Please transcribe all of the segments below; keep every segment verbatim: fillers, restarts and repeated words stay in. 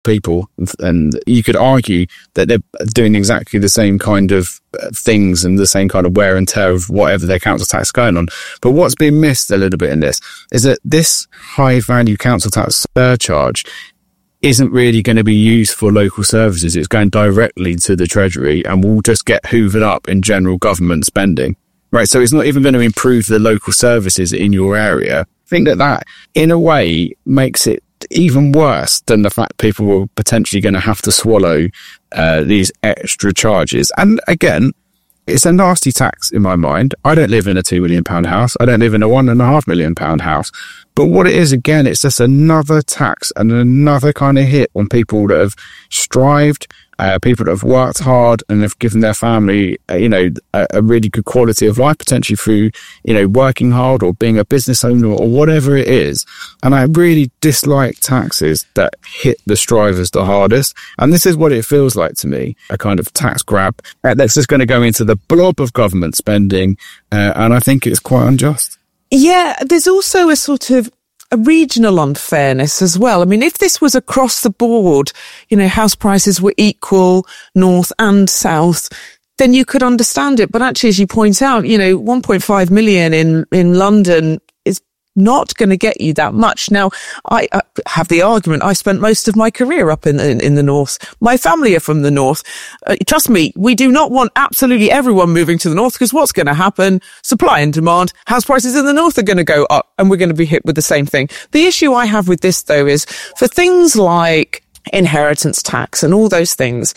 people, and you could argue that they're doing exactly the same kind of things and the same kind of wear and tear of whatever their council tax is going on. But what's been missed a little bit in this is that this high value council tax surcharge isn't really going to be used for local services. It's going directly to the Treasury and will just get hoovered up in general government spending. Right, so it's not even going to improve the local services in your area. I think that that, in a way, makes it even worse than the fact people were potentially going to have to swallow uh, these extra charges. And again, it's a nasty tax in my mind. I don't live in a two million pound house. I don't live in a one and a half million pound house. But what it is, again, it's just another tax and another kind of hit on people that have strived, uh, people that have worked hard and have given their family, uh, you know, a, a really good quality of life, potentially through, you know, working hard or being a business owner or whatever it is. And I really dislike taxes that hit the strivers the hardest. And this is what it feels like to me, a kind of tax grab uh, that's just going to go into the blob of government spending. Uh, and I think it's quite unjust. Yeah, there's also a sort of a regional unfairness as well. I mean, if this was across the board, you know, house prices were equal, north and south, then you could understand it. But actually, as you point out, you know, one point five million in, in London is not going to get you that much. Now, I uh, have the argument. I spent most of my career up in, in, in the north. My family are from the north. Uh, trust me, we do not want absolutely everyone moving to the north, because what's going to happen? Supply and demand. House prices in the north are going to go up, and we're going to be hit with the same thing. The issue I have with this, though, is for things like inheritance tax and all those things,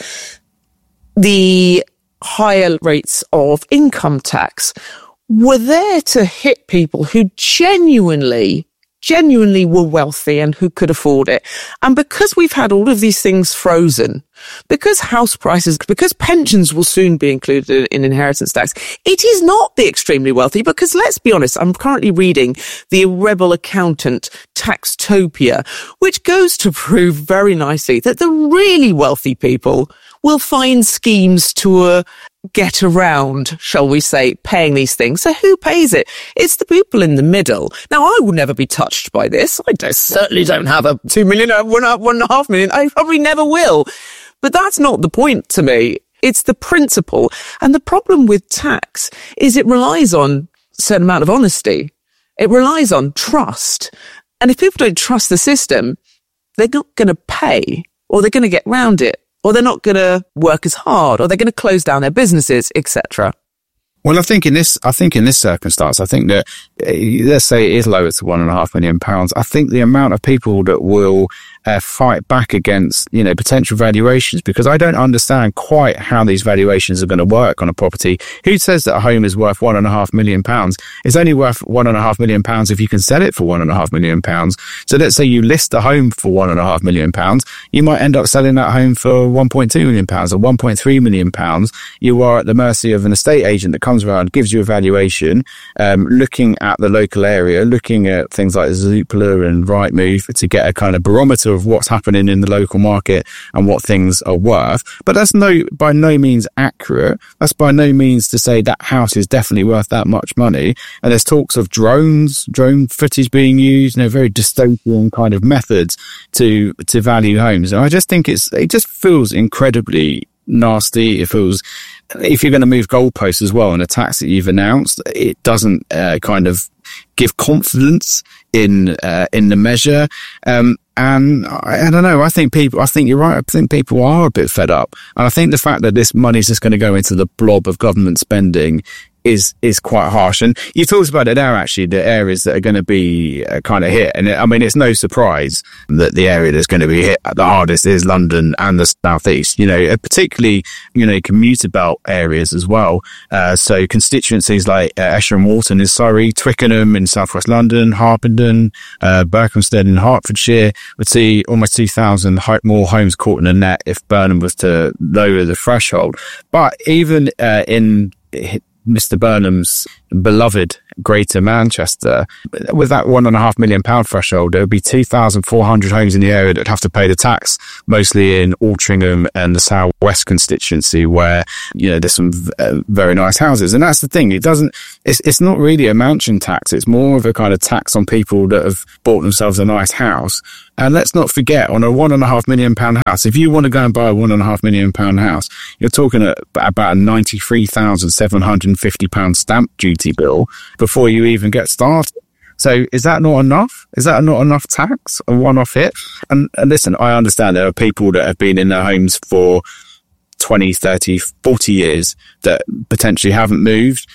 the higher rates of income tax were there to hit people who genuinely, genuinely were wealthy and who could afford it. And because we've had all of these things frozen, because house prices, because pensions will soon be included in inheritance tax, it is not the extremely wealthy, because let's be honest, I'm currently reading the Rebel Accountant Taxtopia, which goes to prove very nicely that the really wealthy people will find schemes to uh, get around, shall we say, paying these things. So who pays it? It's the people in the middle. Now, I will never be touched by this. I don't, certainly don't have a two million, uh, one, uh, one and a half million. I probably never will. But that's not the point to me. It's the principle. And the problem with tax is it relies on a certain amount of honesty. It relies on trust. And if people don't trust the system, they're not going to pay, or they're going to get round it, or they're not going to work as hard, or they're going to close down their businesses, et cetera. Well, I think in this, I think in this circumstance, I think that, let's say it is lower to one and a half million pounds. I think the amount of people that will uh, fight back against, you know, potential valuations, because I don't understand quite how these valuations are going to work on a property. Who says that a home is worth one and a half million pounds? It's only worth one and a half million pounds if you can sell it for one and a half million pounds. So let's say you list a home for one and a half million pounds. You might end up selling that home for one point two million pounds or one point three million pounds. You are at the mercy of an estate agent that comes around, gives you a valuation, um, looking at the local area, looking at things like Zoopla and Rightmove to get a kind of barometer of what's happening in the local market and what things are worth. But that's no, by no means accurate. That's by no means to say that house is definitely worth that much money. And there's talks of drones, drone footage being used, you know, very dystopian kind of methods to, to value homes. And I just think it's, it just feels incredibly nasty. It feels, if you're going to move goalposts as well in a tax that you've announced, it doesn't uh, kind of give confidence in uh, in the measure. Um, and I, I don't know. I think people. I think you're right. I think people are a bit fed up, and I think the fact that this money is just going to go into the blob of government spending is is quite harsh. And you talked about it there, actually, the areas that are going to be uh, kind of hit. And it, I mean, it's no surprise that the area that's going to be hit the hardest is London and the southeast, you know, particularly, you know, commuter belt areas as well. Uh, so constituencies like uh, Esher and Walton in Surrey, Twickenham in southwest London, Harpenden, uh, Berkhamsted in Hertfordshire would see almost two thousand more homes caught in a net if Burnham was to lower the threshold. But even uh, in Mister Burnham's beloved Greater Manchester, with that one and a half million pound threshold, there would be two thousand four hundred homes in the area that would have to pay the tax, mostly in Altrincham and the South West constituency, where, you know, there's some v- uh, very nice houses. And that's the thing. It doesn't, It's it's not really a mansion tax. It's more of a kind of tax on people that have bought themselves a nice house. And let's not forget, on a one and a half million pound house, if you want to go and buy a one and a half million pound house, you're talking about a ninety-three thousand seven hundred and fifty pound stamp duty bill before you even get started. So is that not enough? Is that not enough tax, a one-off hit? And, and listen, I understand there are people that have been in their homes for twenty, thirty, forty years that potentially haven't moved.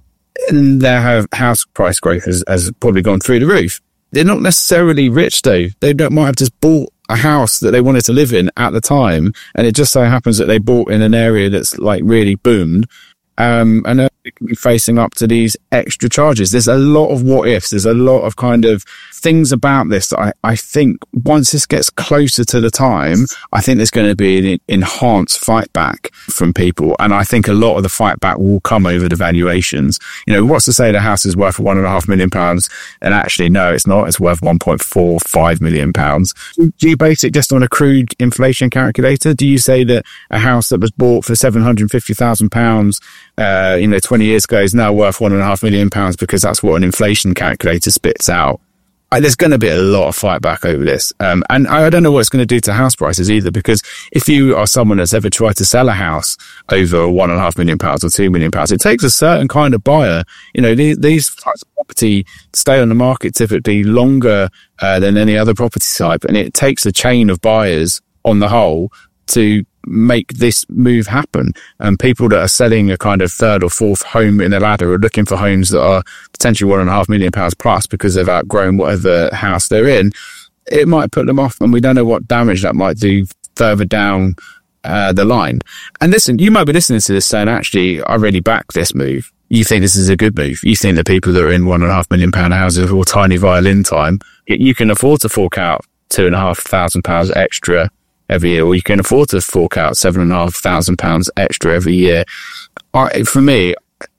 And their house price growth has, has probably gone through the roof. They're not necessarily rich though. They don't, might have just bought a house that they wanted to live in at the time. And it just so happens that they bought in an area that's like really boomed. Um, and they're facing up to these extra charges. There's a lot of what ifs. There's a lot of kind of things about this that I, I think once this gets closer to the time, I think there's going to be an enhanced fight back from people. And I think a lot of the fight back will come over the valuations. You know, what's to say the house is worth one and a half million pounds? And actually, no, it's not. It's worth one point four five million pounds. Do you base it just on a crude inflation calculator? Do you say that a house that was bought for seven hundred fifty thousand pounds, uh, you know, twenty years ago is now worth one and a half million pounds because that's what an inflation calculator spits out? I, there's going to be a lot of fight back over this. Um, and I, I don't know what it's going to do to house prices either, because if you are someone that's ever tried to sell a house over one and a half million pounds or two million pounds, it takes a certain kind of buyer. You know, these, these types of property stay on the market typically longer uh, than any other property type. And it takes a chain of buyers on the whole to make this move happen. And people that are selling a kind of third or fourth home in the ladder are looking for homes that are potentially one and a half million pounds plus because they've outgrown whatever house they're in. It might put them off, and we don't know what damage that might do further down uh, the line. And listen, you might be listening to this saying, actually, I really back this move. You think this is a good move. You think that people that are in one and a half million pound houses or tiny violin time, you can afford to fork out two and a half thousand pounds extra every year, or you can afford to fork out seven and a half thousand pounds extra every year. I, for me,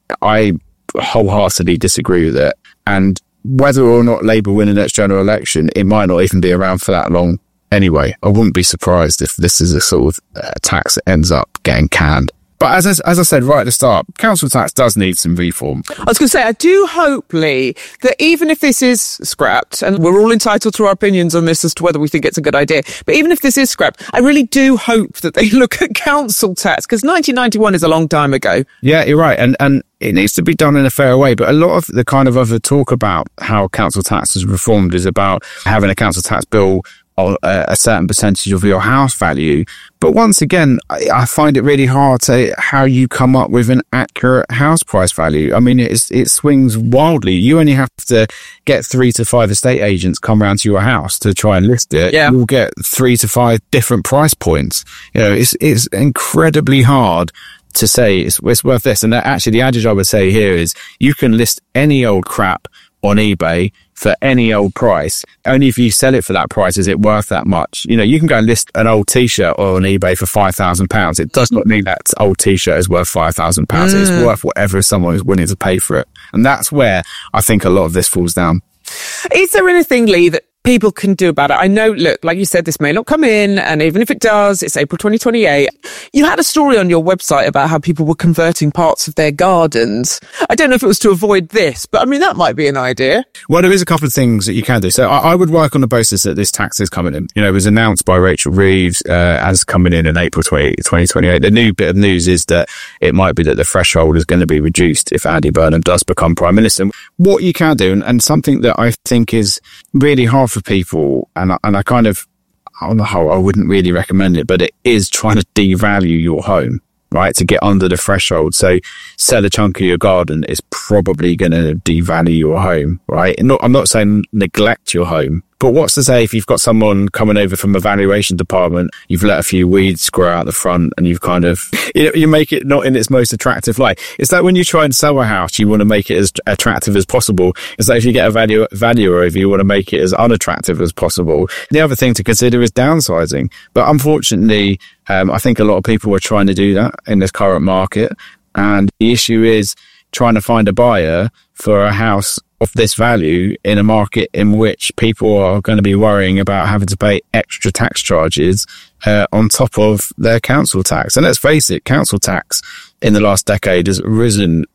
I wholeheartedly disagree with it. And whether or not Labour win the next general election, it might not even be around for that long anyway. I wouldn't be surprised if this is a sort of uh, tax that ends up getting canned. But as I, as I said right at the start, council tax does need some reform. I was going to say, I do hope, Lee, that even if this is scrapped, and we're all entitled to our opinions on this as to whether we think it's a good idea, but even if this is scrapped, I really do hope that they look at council tax, because nineteen ninety-one is a long time ago. Yeah, you're right. And, and it needs to be done in a fair way. But a lot of the kind of other talk about how council tax is reformed is about having a council tax bill or a certain percentage of your house value. But once again, I find it really hard to how you come up with an accurate house price value. I mean, it's, it swings wildly. You only have to get three to five estate agents come around to your house to try and list it. Yeah. You'll get three to five different price points. You know, it's, it's incredibly hard to say it's, it's worth this. And actually the adage I would say here is you can list any old crap on eBay for any old price. Only if you sell it for that price is it worth that much. You know, you can go and list an old t-shirt on eBay for five thousand pounds. It does not mean that old t-shirt is worth five thousand pounds. Mm. It's worth whatever someone is willing to pay for it. And that's where I think a lot of this falls down. Is there anything, Lee, that people can do about it? I know, look, like you said, this may not come in, and even if it does, it's April twenty twenty-eight. You had a story on your website about how people were converting parts of their gardens. I don't know if it was to avoid this, but I mean, that might be an idea. Well, there is a couple of things that you can do. So I, I would work on the basis that this tax is coming in. You know, it was announced by Rachel Reeves uh, as coming in in April twenty twenty-eight. The new bit of news is that it might be that the threshold is going to be reduced if Andy Burnham does become Prime Minister. What you can do, and something that I think is really hard for people, and I, and I kind of, on the whole, I wouldn't really recommend it, but it is trying to devalue your home, right, to get under the threshold. So sell a chunk of your garden is probably going to devalue your home, right? Not, I'm not saying neglect your home, but what's to say if you've got someone coming over from a valuation department, you've let a few weeds grow out the front, and you've kind of, you know, you make it not in its most attractive light. It's like when you try and sell a house, you want to make it as attractive as possible. It's like if you get a value, valuer over, you want to make it as unattractive as possible. The other thing to consider is downsizing. But unfortunately, um, I think a lot of people are trying to do that in this current market. And the issue is trying to find a buyer for a house of this value in a market in which people are going to be worrying about having to pay extra tax charges uh, on top of their council tax. And let's face it, council tax in the last decade has risen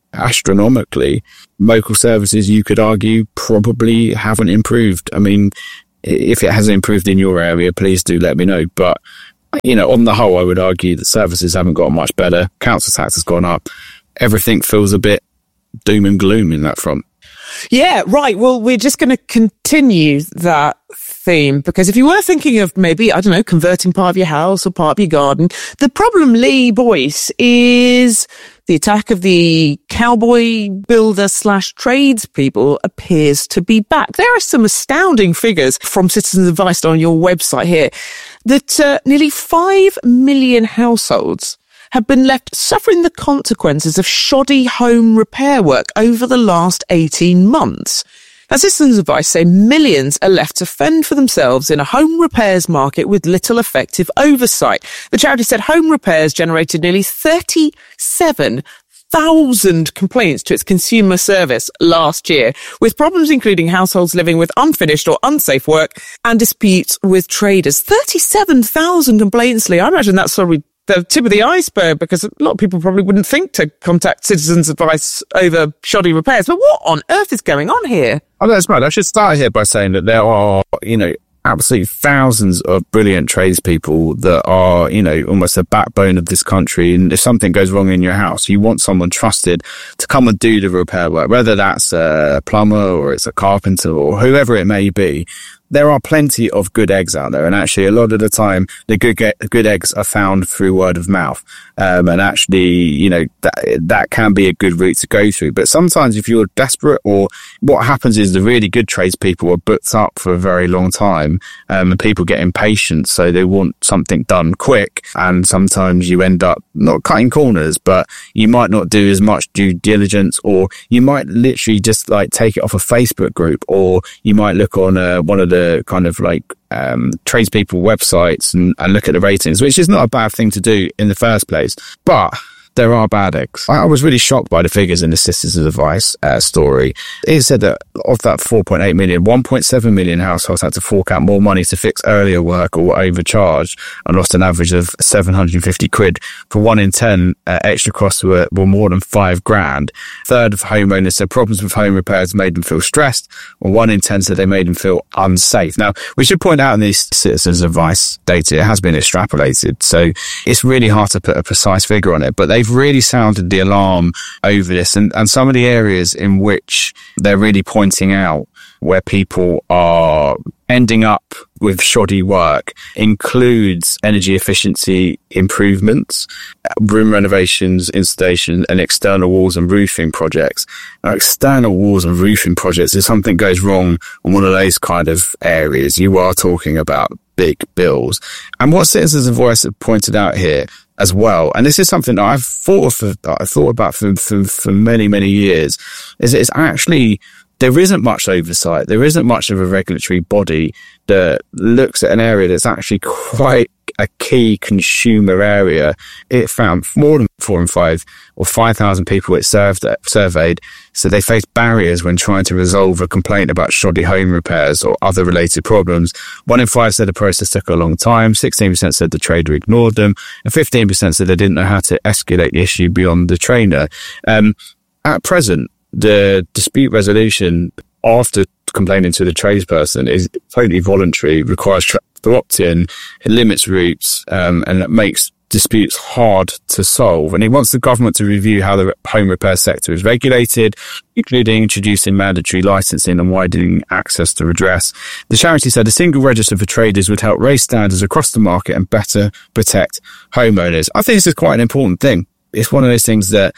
astronomically. Local services, you could argue, probably haven't improved. I mean, if it hasn't improved in your area, please do let me know. But, you know, on the whole, I would argue that services haven't got much better. Council tax has gone up. Everything feels a bit doom and gloom in that front. Yeah, right. Well, we're just going to continue that theme, because if you were thinking of maybe, I don't know, converting part of your house or part of your garden, the problem, Lee Boyce, is the attack of the cowboy builder slash tradespeople appears to be back. There are some astounding figures from Citizens Advice on your website here that uh, nearly five million households have been left suffering the consequences of shoddy home repair work over the last eighteen months. Now, Citizens Advice say millions are left to fend for themselves in a home repairs market with little effective oversight. The charity said home repairs generated nearly thirty-seven thousand complaints to its consumer service last year, with problems including households living with unfinished or unsafe work and disputes with traders. thirty-seven thousand complaints, Lee. I imagine that's probably the tip of the iceberg, because a lot of people probably wouldn't think to contact Citizens Advice over shoddy repairs. But what on earth is going on here? Oh, that's right. I should start here by saying that there are, you know, absolutely thousands of brilliant tradespeople that are, you know, almost the backbone of this country. And if something goes wrong in your house, you want someone trusted to come and do the repair work, whether that's a plumber or it's a carpenter or whoever it may be. There are plenty of good eggs out there, and actually a lot of the time the good ge- good eggs are found through word of mouth. Um, and actually, you know, that, that can be a good route to go through. But sometimes if you're desperate, or what happens is the really good tradespeople are booked up for a very long time, um, and people get impatient, so they want something done quick. And sometimes you end up not cutting corners, but you might not do as much due diligence, or you might literally just like take it off a Facebook group, or you might look on uh, one of the kind of like um tradespeople websites and, and look at the ratings, which is not a bad thing to do in the first place. But there are bad eggs. I, I was really shocked by the figures in the Citizens Advice uh, story. It said that of that four point eight million, one point seven million households had to fork out more money to fix earlier work or were overcharged and lost an average of seven hundred fifty quid. For one in ten, uh, extra costs were, were more than five grand. A third of homeowners said problems with home repairs made them feel stressed, or one in ten said they made them feel unsafe. Now, we should point out in these Citizens Advice data, it has been extrapolated, so it's really hard to put a precise figure on it, but they've really sounded the alarm over this, and, and some of the areas in which they're really pointing out where people are ending up with shoddy work includes energy efficiency improvements, room renovations, installation, and external walls and roofing projects. Now, external walls and roofing projects, if something goes wrong on one of those kind of areas, you are talking about big bills. And what Citizens Advice have pointed out here as well, and this is something that I've thought of, I've thought about for, for, for many, many years, is it's actually, there isn't much oversight. There isn't much of a regulatory body that looks at an area that's actually quite a key consumer area. It found more than four and five or five thousand people it served, surveyed. So they faced barriers when trying to resolve a complaint about shoddy home repairs or other related problems. One in five said the process took a long time. sixteen percent said the trader ignored them, and fifteen percent said they didn't know how to escalate the issue beyond the trainer. Um, at present, the dispute resolution after complaining to the tradesperson is totally voluntary, requires tra- to opt in, it limits routes, um, and it makes disputes hard to solve. And he wants the government to review how the home repair sector is regulated, including introducing mandatory licensing and widening access to redress. The charity said a single register for traders would help raise standards across the market and better protect homeowners. I think this is quite an important thing. It's one of those things that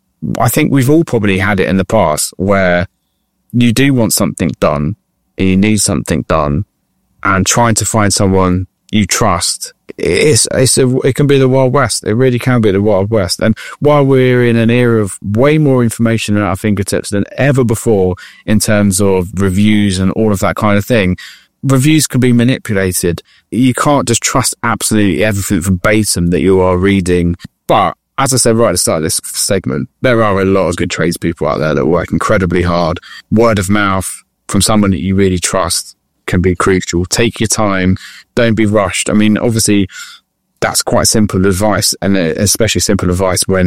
I think we've all probably had it in the past, where you do want something done, you need something done, and trying to find someone you trust, it's, it's a, it can be the Wild West. It really can be the Wild West. And while we're in an era of way more information at our fingertips than ever before in terms of reviews and all of that kind of thing, reviews can be manipulated. You can't just trust absolutely everything verbatim that you are reading. But as I said right at the start of this segment, there are a lot of good tradespeople out there that work incredibly hard. Word of mouth from someone that you really trust can be crucial. Take your time. Don't be rushed. I mean, obviously, that's quite simple advice, and especially simple advice when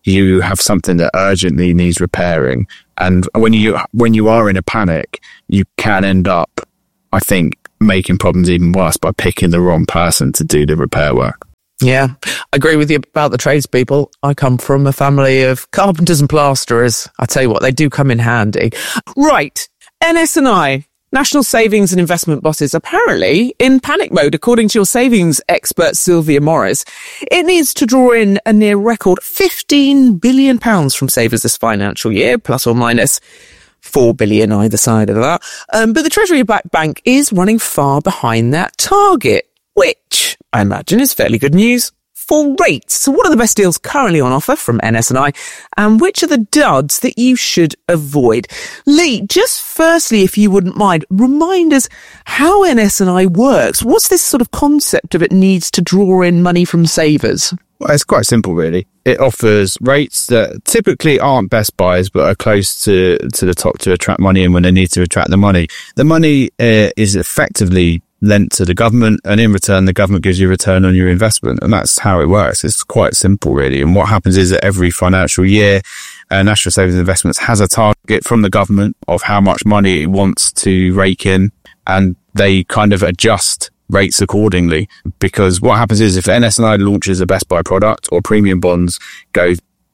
you have something that urgently needs repairing. And when you when you are in a panic, you can end up, I think, making problems even worse by picking the wrong person to do the repair work. Yeah, I agree with you about the tradespeople. I come from a family of carpenters and plasterers. I tell you what, they do come in handy. Right, N S and I, National Savings and Investment Bosses, apparently in panic mode, according to your savings expert Sylvia Morris. It needs to draw in a near record fifteen billion pounds from savers this financial year, plus or minus four billion either side of that. Um, but the Treasury-backed bank is running far behind that target, which I imagine is fairly good news for rates. So what are the best deals currently on offer from N S and I, and which are the duds that you should avoid? Lee, just firstly, if you wouldn't mind, remind us how N S and I works. What's this sort of concept of it needs to draw in money from savers? Well, it's quite simple, really. It offers rates that typically aren't best buys, but are close to, to the top to attract money in when they need to attract the money. The money uh, is effectively lent to the government, and in return, the government gives you a return on your investment. And that's how it works. It's quite simple, really. And what happens is that every financial year, uh, National Savings and Investments has a target from the government of how much money it wants to rake in, and they kind of adjust rates accordingly. Because what happens is if N S and I launches a best buy product or premium bonds go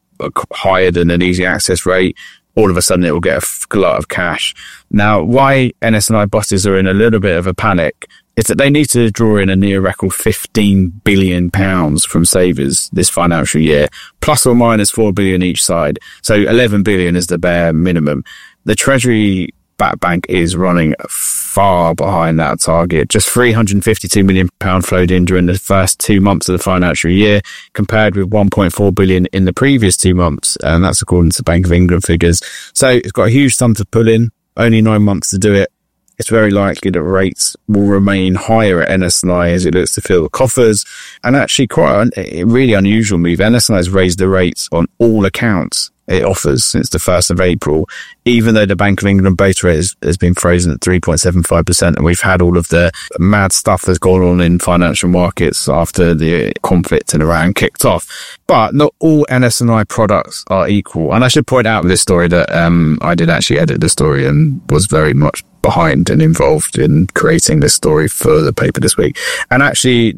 higher than an easy access rate, all of a sudden it will get a lot of cash. Now, why N S and I bosses are in a little bit of a panic is that they need to draw in a near record fifteen billion pounds from savers this financial year, plus or minus four billion each side. So eleven billion is the bare minimum. The Treasury backed bank is running far behind that target. Just three hundred fifty-two million pounds flowed in during the first two months of the financial year, compared with one point four billion in the previous two months. And that's according to Bank of England figures. So it's got a huge sum to pull in, only nine months to do it. It's very likely that rates will remain higher at N S and I as it looks to fill the coffers. And actually quite a really unusual move. N S and I has raised the rates on all accounts it offers since the first of April, even though the Bank of England base rate has, has been frozen at three point seven five percent. And we've had all of the mad stuff that's gone on in financial markets after the conflict in Iran kicked off. But not all N S and I products are equal. And I should point out with this story that um, I did actually edit the story and was very much behind and involved in creating this story for the paper this week. And actually,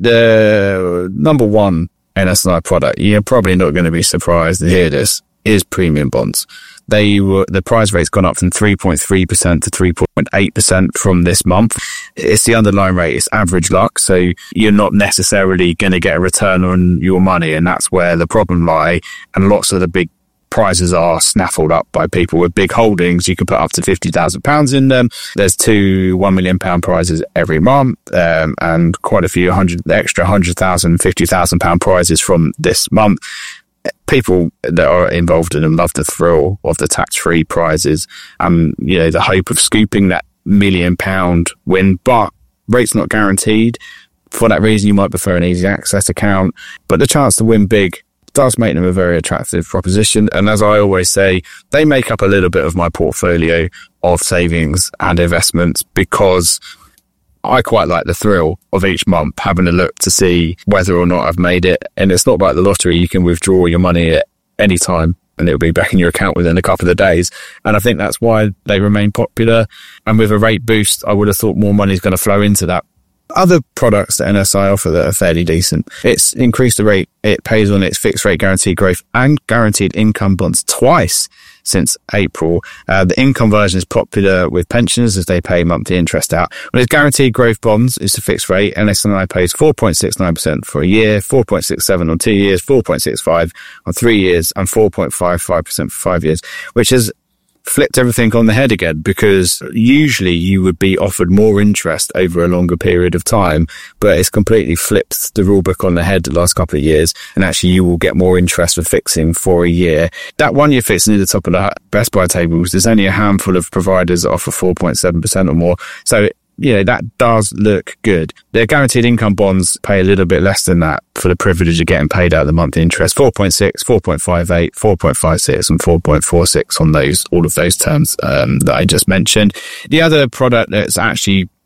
the number one N S and I product, you're probably not going to be surprised to hear this, is premium bonds. They were, the price rate's gone up from three point three percent to three point eight percent from this month. It's the underlying rate, it's average luck. So you're not necessarily going to get a return on your money. And that's where the problem lie. And lots of the big prizes are snaffled up by people with big holdings. You can put up to fifty thousand pounds in them. There's two one million pound prizes every month, um, and quite a few hundred, extra one hundred thousand, fifty thousand pound prizes from this month. People that are involved in them love the thrill of the tax-free prizes and, you know, the hope of scooping that million pound win, but rate's not guaranteed. For that reason, you might prefer an easy access account, but the chance to win big does make them a very attractive proposition. And as I always say, they make up a little bit of my portfolio of savings and investments because I quite like the thrill of each month having a look to see whether or not I've made it. And it's not like the lottery. You can withdraw your money at any time and it'll be back in your account within a couple of days. And I think that's why they remain popular. And with a rate boost, I would have thought more money is going to flow into that. Other products that N S I offer that are fairly decent. It's increased the rate it pays on its fixed rate guaranteed growth and guaranteed income bonds twice since April. Uh, the income version is popular with pensioners as they pay monthly interest out. When it's guaranteed growth bonds, it's a fixed rate. N S and I pays four point six nine percent for a year, four point six seven on two years, four point six five on three years, and four point five five percent for five years, which is flipped everything on the head again, because usually you would be offered more interest over a longer period of time, but it's completely flipped the rule book on the head the last couple of years, and actually you will get more interest for fixing for a year. That one year fix near the top of the Best Buy tables, there's only a handful of providers that offer four point seven percent or more. So, you know, that does look good. Their guaranteed income bonds pay a little bit less than that for the privilege of getting paid out the monthly interest. four point six, four point five eight, four point five six and four point four six on those, all of those terms um, that I just mentioned. The other product that's actually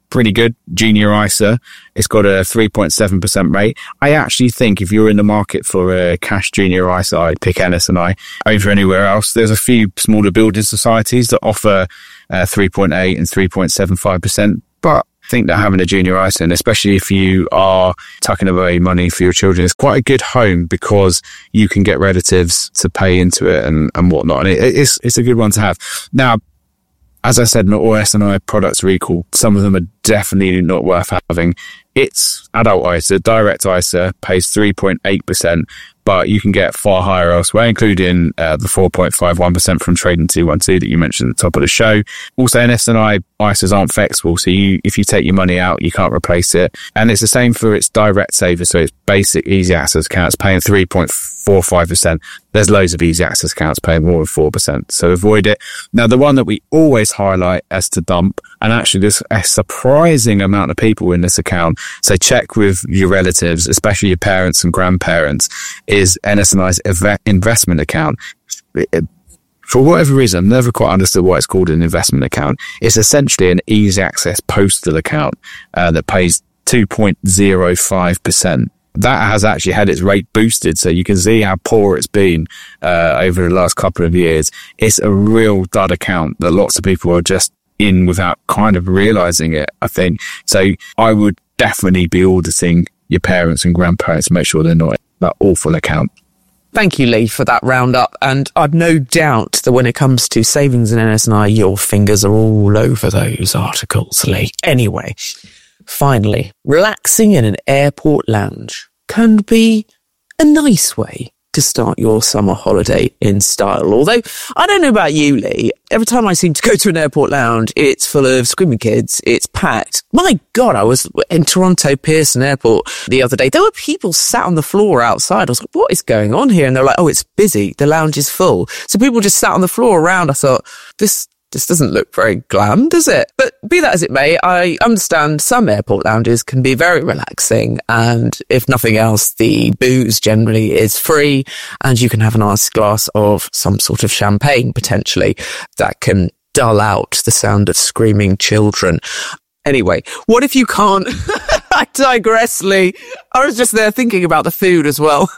pretty good. Junior I S A, it's got a three point seven percent rate. I actually think if you're in the market for a cash junior I S A, I'd pick N S and I over anywhere else. There's a few smaller building societies that offer uh, three point eight and three point seven five percent, but I think that having a junior I S A, and especially if you are tucking away money for your children, is quite a good home because you can get relatives to pay into it and, and whatnot. And it, it's, it's a good one to have. Now, as I said, not all S and I products are equal. Some of them are definitely not worth having. It's adult I S A, direct I S A, pays three point eight percent, but you can get far higher elsewhere, including uh, the four point five one percent from Trading two twelve that you mentioned at the top of the show. Also, N S and I I S As aren't flexible, so you, if you take your money out, you can't replace it. And it's the same for its direct saver, so it's basic easy access accounts paying three point four five percent. There's loads of easy access accounts paying more than four percent, so avoid it. Now, the one that we always highlight as to dump, and actually there's a surprising amount of people in this account, so check with your relatives, especially your parents and grandparents, is N S and I's investment account. It, For whatever reason, I've never quite understood why it's called an investment account. It's essentially an easy access postal account uh, that pays two point zero five percent. That has actually had its rate boosted, so you can see how poor it's been uh, over the last couple of years. It's a real dud account that lots of people are just in without kind of realising it, I think. So I would definitely be auditing your parents and grandparents to make sure they're not in that awful account. Thank you, Lee, for that roundup. And I've no doubt that when it comes to savings in N S and I, your fingers are all over those articles, Lee. Anyway, finally, relaxing in an airport lounge can be a nice way to start your summer holiday in style. Although, I don't know about you, Lee, every time I seem to go to an airport lounge, it's full of screaming kids, it's packed. My God, I was in Toronto Pearson Airport the other day. There were people sat on the floor outside. I was like, what is going on here? And they're like, oh, it's busy. The lounge is full. So people just sat on the floor around. I thought, this This doesn't look very glam, does it? But be that as it may, I understand some airport lounges can be very relaxing, and if nothing else, the booze generally is free, and you can have a nice glass of some sort of champagne, potentially, that can dull out the sound of screaming children. Anyway, what if you can't... I digress, Lee. I was just there thinking about the food as well.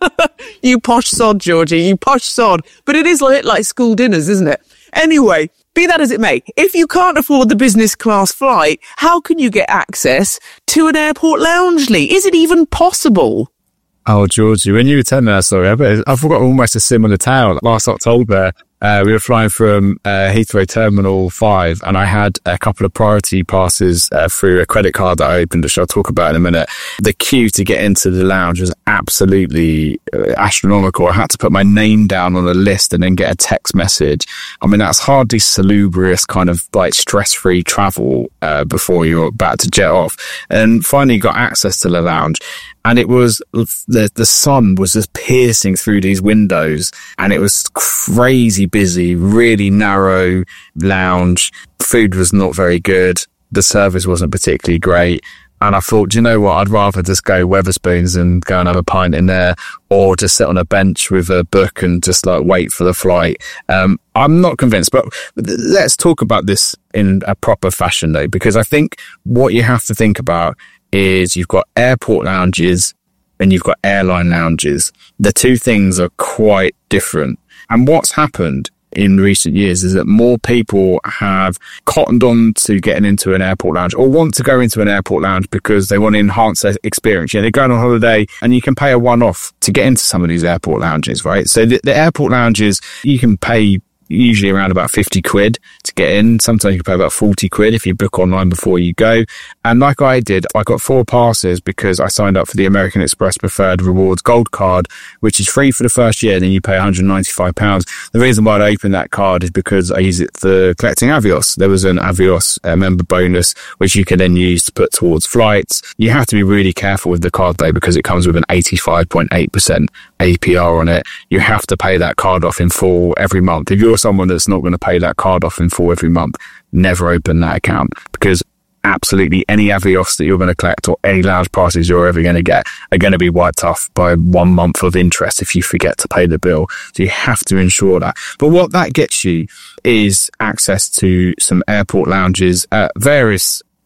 You posh sod, Georgie, you posh sod. But it is like, like school dinners, isn't it? Anyway, be that as it may, if you can't afford the business class flight, how can you get access to an airport lounge, Lee? Is it even possible? Oh, Georgie, when you were telling that story, I, I forgot almost a similar tale. Last October, uh, we were flying from uh, Heathrow Terminal five, and I had a couple of priority passes uh, through a credit card that I opened, which I'll talk about in a minute. The queue to get into the lounge was absolutely uh, astronomical. I had to put my name down on a list and then get a text message. I mean, that's hardly salubrious kind of like stress-free travel uh, before you're about to jet off. And finally got access to the lounge. And it was, the the sun was just piercing through these windows, and it was crazy busy, really narrow lounge. Food was not very good. The service wasn't particularly great. And I thought, do you know what? I'd rather just go Wetherspoons and go and have a pint in there, or just sit on a bench with a book and just like wait for the flight. Um, I'm not convinced, but let's talk about this in a proper fashion though, because I think what you have to think about is you've got airport lounges and you've got airline lounges. The two things are quite different. And what's happened in recent years is that more people have cottoned on to getting into an airport lounge, or want to go into an airport lounge because they want to enhance their experience. You know, they're going on holiday and you can pay a one-off to get into some of these airport lounges, right? So the, the airport lounges, you can pay usually around about fifty quid to get in. Sometimes you can pay about forty quid if you book online before you go. And like I did, I got four passes because I signed up for the American Express Preferred Rewards Gold Card, which is free for the first year, then you pay one hundred ninety-five pounds. The reason why I opened that card is because I use it for collecting Avios. There was an Avios uh, member bonus, which you can then use to put towards flights. You have to be really careful with the card though, because it comes with an eighty-five point eight percent A P R on it. You have to pay that card off in full every month. If you're someone that's not going to pay that card off in full every month, never open that account, because absolutely any Avios that you're going to collect or any lounge passes you're ever going to get are going to be wiped off by one month of interest if you forget to pay the bill. So you have to ensure that. But what that gets you is access to some airport lounges at various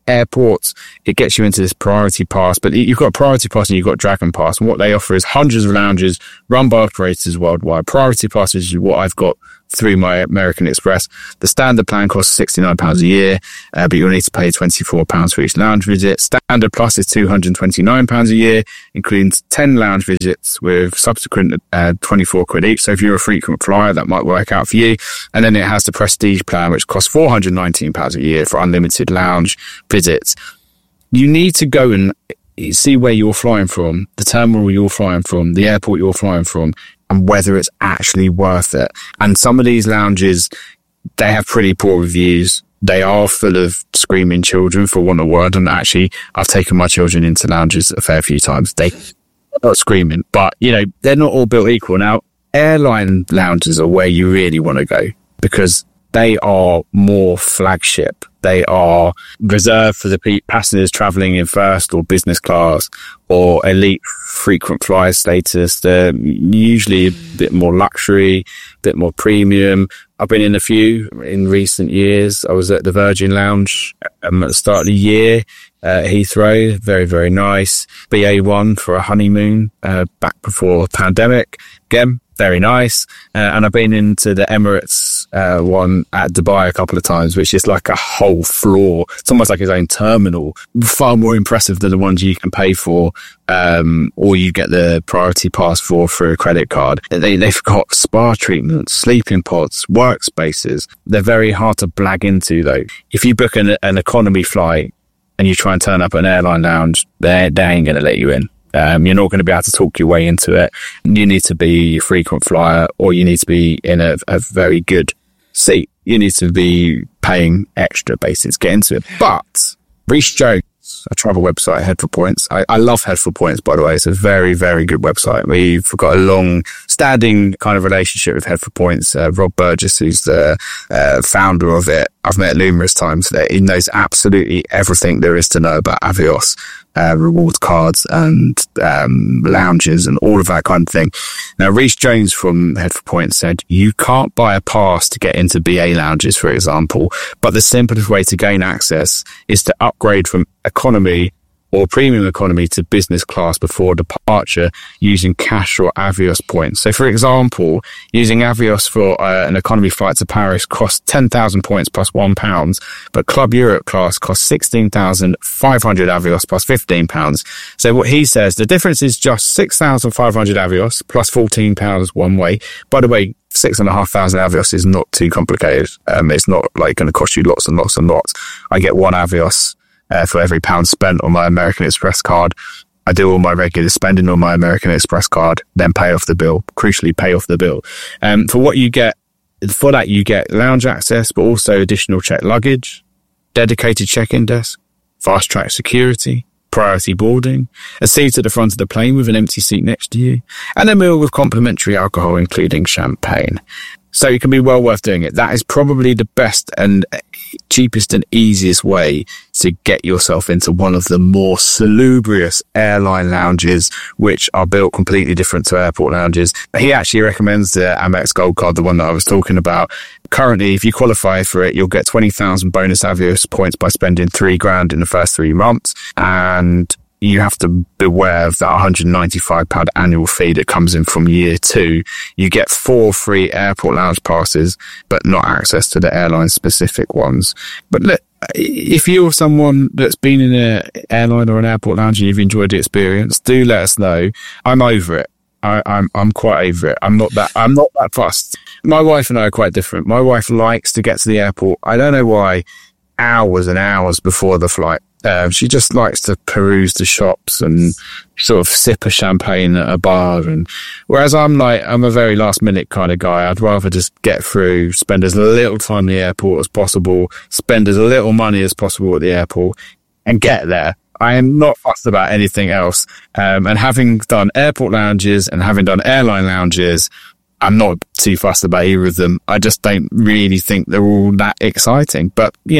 airports, it gets you into this priority pass, but you've got priority pass and you've got Dragon Pass. And what they offer is hundreds of lounges run by operators worldwide. Priority pass is what I've got through my American Express. The standard plan costs sixty-nine pounds a year, uh, but you'll need to pay twenty-four pounds for each lounge visit. Standard Plus is two hundred twenty-nine pounds a year, including ten lounge visits with subsequent uh, twenty-four quid each. So if you're a frequent flyer, that might work out for you. And then it has the Prestige plan, which costs four hundred nineteen pounds a year for unlimited lounge visits. You need to go and see where you're flying from, the terminal you're flying from, the airport you're flying from, and whether it's actually worth it. And some of these lounges, they have pretty poor reviews. They are full of screaming children, for want of a word. And actually, I've taken my children into lounges a fair few times. They are not screaming, but, you know, they're not all built equal. Now, airline lounges are where you really want to go because they are more flagship. They are reserved for the passengers travelling in first or business class or elite frequent flyer status. They're usually a bit more luxury, a bit more premium. I've been in a few in recent years. I was at the Virgin Lounge um, at the start of the year, uh, Heathrow. Very, very nice. B A one for a honeymoon uh, back before the pandemic. Again, very nice. Uh, and I've been into the Emirates uh, one at Dubai a couple of times, which is like a whole floor. It's almost like its own terminal. Far more impressive than the ones you can pay for um, or you get the priority pass for for a credit card. They, they've got spa treatments, sleeping pods, workspaces. They're very hard to blag into, though. If you book an, an economy flight and you try and turn up at an airline lounge, they, they ain't going to let you in. Um, you're not going to be able to talk your way into it. You need to be a frequent flyer or you need to be in a, a very good seat. You need to be paying extra basically to get into it. But Reece Jones, a travel website, Head for Points. I, I love Head for Points, by the way. It's a very, very good website. We've got a long standing kind of relationship with Head for Points. Uh, Rob Burgess, who's the uh, founder of it, I've met numerous times there. He knows absolutely everything there is to know about Avios. Uh, reward cards and um, lounges and all of that kind of thing. Now, Reece Jones from Head for Points said, you can't buy a pass to get into B A lounges, for example, but the simplest way to gain access is to upgrade from economy or premium economy to business class before departure using cash or Avios points. So, for example, using Avios for uh, an economy flight to Paris costs ten thousand points plus one pound, but Club Europe class costs sixteen thousand five hundred Avios plus fifteen pounds. So what he says, the difference is just six thousand five hundred Avios plus fourteen pounds one way. By the way, six and a half thousand Avios is not too complicated. Um, it's not like going to cost you lots and lots and lots. I get one Avios Uh, for every pound spent on my American Express card. I do all my regular spending on my American Express card, then pay off the bill, crucially pay off the bill. Um, for what you get, for that you get lounge access, but also additional checked luggage, dedicated check-in desk, fast track security, priority boarding, a seat at the front of the plane with an empty seat next to you, and a meal with complimentary alcohol, including champagne. So it can be well worth doing it. That is probably the best and cheapest and easiest way to get yourself into one of the more salubrious airline lounges, which are built completely different to airport lounges. He actually recommends the Amex Gold Card, the one that I was talking about. Currently, if you qualify for it, you'll get twenty thousand bonus Avios points by spending three grand in the first three months. And you have to beware of that one hundred ninety-five pounds annual fee that comes in from year two. You get four free airport lounge passes, but not access to the airline specific ones. But look, if you're someone that's been in an airline or an airport lounge and you've enjoyed the experience, do let us know. I'm over it. I, I'm I'm quite over it. I'm not that I'm not that fussed. My wife and I are quite different. My wife likes to get to the airport, I don't know why, hours and hours before the flight. Um, she just likes to peruse the shops and sort of sip a champagne at a bar. And whereas I'm like, I'm a very last minute kind of guy. I'd rather just get through, spend as little time in the airport as possible, spend as little money as possible at the airport and get there. I am not fussed about anything else. Um, and having done airport lounges and having done airline lounges, I'm not too fussed about either of them. I just don't really think they're all that exciting. But, you know,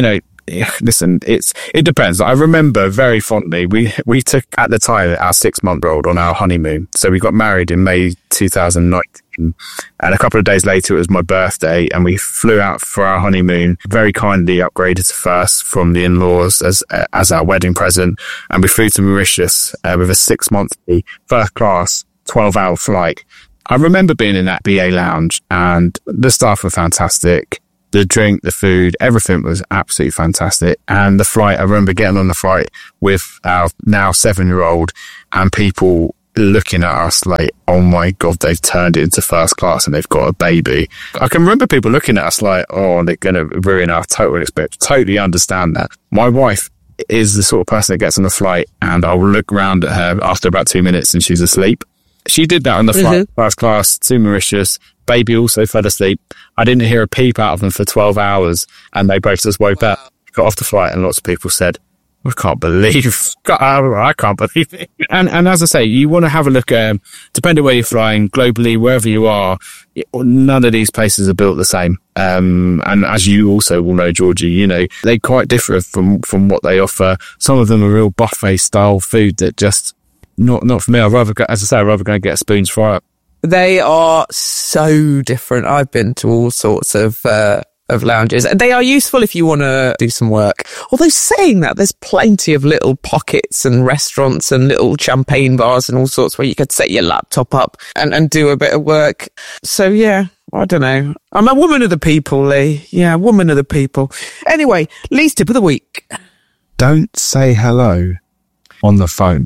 listen, it's it depends. I remember very fondly, we we took, at the time, our six-month-old on our honeymoon. So we got married in May two thousand nineteen. And a couple of days later, it was my birthday, and we flew out for our honeymoon, very kindly upgraded to first from the in-laws as uh, as our wedding present. And we flew to Mauritius uh, with a six-monthly first-class twelve-hour flight. I remember being in that B A lounge, and the staff were fantastic. The drink, the food, everything was absolutely fantastic. And the flight, I remember getting on the flight with our now seven-year-old, and people looking at us like, oh my God, they've turned it into first class and they've got a baby. I can remember people looking at us like, oh, they're going to ruin our total experience. Totally understand that. My wife is the sort of person that gets on the flight and I'll look around at her after about two minutes and she's asleep. She did that on the flight, mm-hmm. first class to Mauritius. Baby also fell asleep. I didn't hear a peep out of them for twelve hours, and they both just woke wow. up, got off the flight, and lots of people said, I can't believe, I can't believe it. And, and as I say, you want to have a look at, um, depending where you're flying, globally, wherever you are, none of these places are built the same. Um, and as you also will know, Georgie, you know, they quite differ from, from what they offer. Some of them are real buffet style food that just, not, not for me. I'd rather go, as I say, I'd rather go and get a spoon's fry up. They are so different. I've been to all sorts of, uh, of lounges. They are useful if you want to do some work. Although saying that, there's plenty of little pockets and restaurants and little champagne bars and all sorts where you could set your laptop up and, and do a bit of work. So yeah, I don't know. I'm a woman of the people, Lee. Yeah, woman of the people. Anyway, Lee's tip of the week. Don't say hello on the phone.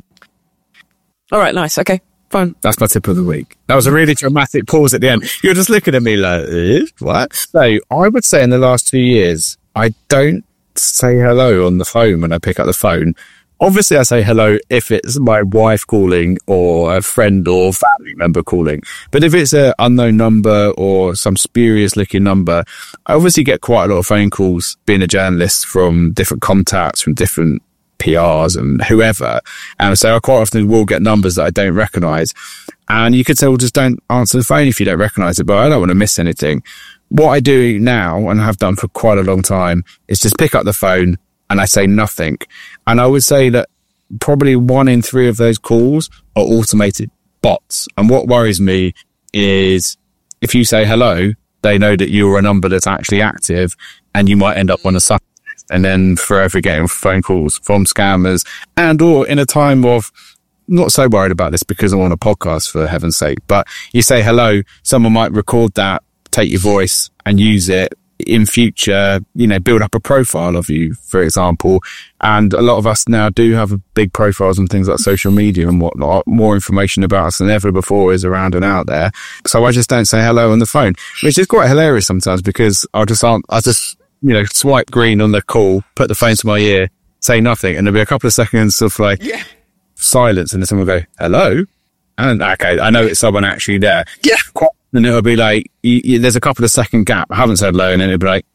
All right, nice. Okay. Fun. That's my tip of the week. That was a really dramatic pause at the end. You're just looking at me like, eh, what? So I would say in the last two years, I don't say hello on the phone when I pick up the phone. Obviously, I say hello if it's my wife calling or a friend or family member calling. But if it's an unknown number or some spurious looking number, I obviously get quite a lot of phone calls being a journalist from different contacts, from different P Rs and whoever. And so I quite often will get numbers that I don't recognise. And you could say, well, just don't answer the phone if you don't recognise it, but I don't want to miss anything. What I do now, and have done for quite a long time, is just pick up the phone and I say nothing. And I would say that probably one in three of those calls are automated bots. And what worries me is if you say hello, they know that you're a number that's actually active and you might end up on a suspect. And then forever getting phone calls from scammers, and or in a time of, not so worried about this because I'm on a podcast for heaven's sake, but you say hello, someone might record that, take your voice and use it in future, you know, build up a profile of you, for example. And a lot of us now do have big profiles and things like social media and whatnot. More information about us than ever before is around and out there. So I just don't say hello on the phone, which is quite hilarious sometimes because I'll just, I'll just, you know, swipe green on the call, put the phone to my ear, say nothing, and there'll be a couple of seconds of like yeah. silence, and then someone will go, hello? And okay, I know it's someone actually there. Yeah. And it'll be like, you, you, there's a couple of second gap. I haven't said hello, and then it'll be like,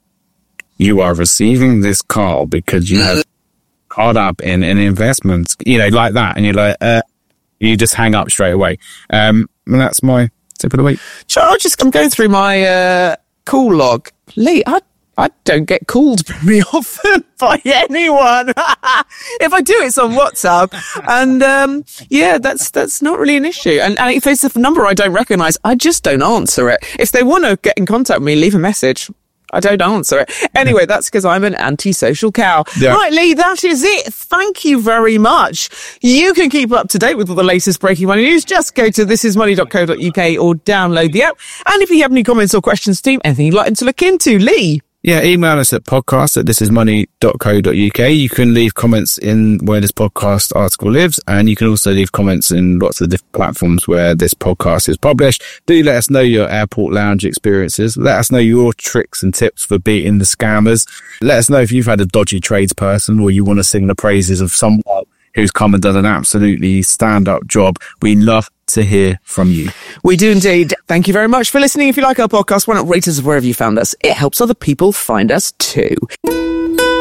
you are receiving this call because you have caught up in an investment, you know, like that. And you're like, uh, you just hang up straight away. Um, and that's my tip of the week. So I'll just, I'm going through my, uh, call log. Lee, I I don't get called very often by anyone. If I do, it's on WhatsApp. And, um, yeah, that's, that's not really an issue. And, and if it's a number I don't recognise, I just don't answer it. If they want to get in contact with me, leave a message. I don't answer it. Anyway, that's because I'm an antisocial cow. Yeah. Right, Lee, that is it. Thank you very much. You can keep up to date with all the latest breaking money news. Just go to this is money dot co dot uk or download the app. And if you have any comments or questions, team, anything you'd like them to look into, Lee? Yeah, email us at podcast at this is money dot co dot uk. You can leave comments in where this podcast article lives, and you can also leave comments in lots of different platforms where this podcast is published. Do let us know your airport lounge experiences. Let us know your tricks and tips for beating the scammers. Let us know if you've had a dodgy tradesperson or you want to sing the praises of someone who's come and done an absolutely stand-up job. We love to hear from you. We do indeed. Thank you very much for listening. If you like our podcast, why not rate us wherever you found us? It helps other people find us too.